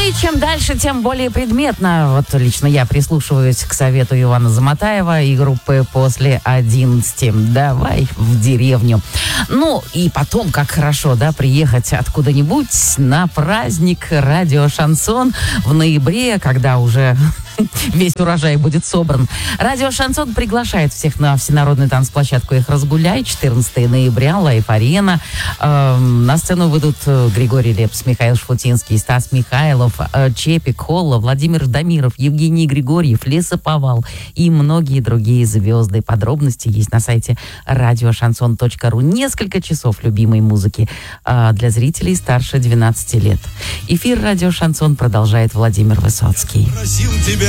и чем дальше, тем более предметно. Вот лично я прислушиваюсь к совету Ивана Заматаева и группы «После 11». Давай в деревню. Ну, и потом, как хорошо, да, приехать откуда-нибудь на праздник «Радио Шансон» в ноябре, когда уже весь урожай будет собран. «Радио Шансон» приглашает всех на всенародную танцплощадку «Их разгуляй». 14 ноября, Лайф-арена. На сцену выйдут Григорий Лепс, Михаил Шфутинский, Стас Михайлов, Чепик, Холла, Владимир Дамиров, Евгений Григорьев, Лесоповал и многие другие звезды. Подробности есть на сайте radioshanson.ru. Несколько часов любимой музыки для зрителей старше 12 лет. Эфир «Радио Шансон» продолжает Владимир Высоцкий. Просил тебя